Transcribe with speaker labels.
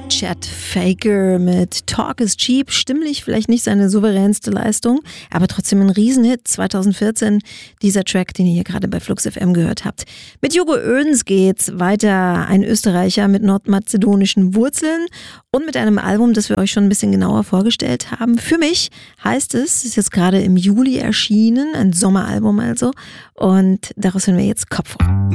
Speaker 1: Chet Faker mit Talk is Cheap. Stimmlich vielleicht nicht seine souveränste Leistung, aber trotzdem ein Riesenhit 2014. Dieser Track, den ihr hier gerade bei Flux FM gehört habt. Mit Hugo Oehns geht's weiter. Ein Österreicher mit nordmazedonischen Wurzeln und mit einem Album, das wir euch schon ein bisschen genauer vorgestellt haben. Für mich heißt es, ist jetzt gerade im Juli erschienen, ein Sommeralbum also. Und daraus hören wir jetzt Kopfhoch.